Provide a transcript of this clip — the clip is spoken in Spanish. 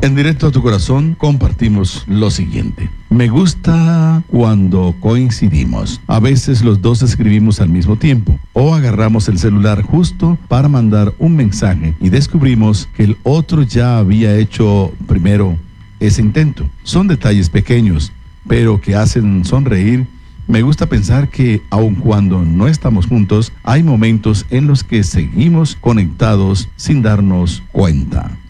En Directo a tu Corazón compartimos lo siguiente. Me gusta cuando coincidimos. A veces los dos escribimos al mismo tiempo o agarramos el celular justo para mandar un mensaje y descubrimos que el otro ya había hecho primero ese intento. Son detalles pequeños, pero que hacen sonreír. Me gusta pensar que aun cuando no estamos juntos, hay momentos en los que seguimos conectados sin darnos cuenta.